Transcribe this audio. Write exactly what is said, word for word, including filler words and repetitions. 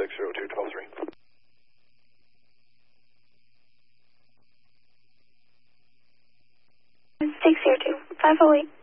six zero two, twelve three. six zero two, five oh eight.